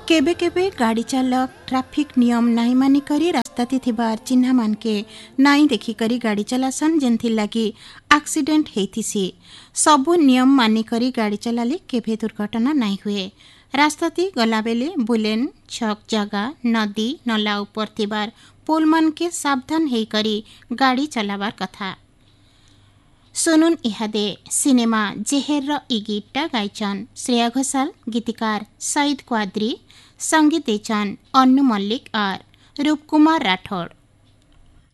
केबे केबे गाड़ी चालक ट्राफिक नियम नाई मानी करी रास्ता थिबार चिन्ह मानके नाई देखी करी गाड़ी चलासन जेनथि लागी एक्सीडेंट हेतिसी। सबु नियम मानी करी गाड़ी चलाले केबे दुर्घटना नाई हुए। रास्ताती गलाबेले बुलेन छक जगह नदी नला उपर थिबार पोल मानके सावधान हेई करी गाड़ी चलाबार कथा। सुनुन इहादे सिनेमा जेहेर इ गीतटा गाइचन श्रेया घोषाल, गीतिकार सईद क्वाद्री, संगीत देचन अन्नू मल्लिक और रूपकुमार राठौड़।